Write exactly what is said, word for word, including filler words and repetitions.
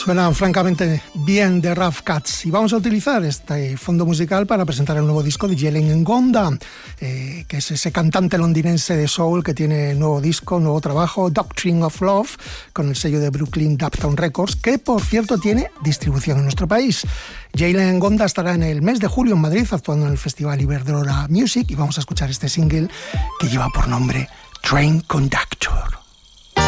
Suenan francamente bien de Rough Cuts y vamos a utilizar este fondo musical para presentar el nuevo disco de Jalen Ngonda, eh, que es ese cantante londinense de soul que tiene nuevo disco, nuevo trabajo, Doctrine of Love, con el sello de Brooklyn Daptown Records, que por cierto tiene distribución en nuestro país. Jalen Ngonda estará en el mes de julio en Madrid actuando en el Festival Iberdrola Music y vamos a escuchar este single que lleva por nombre Train Conductor.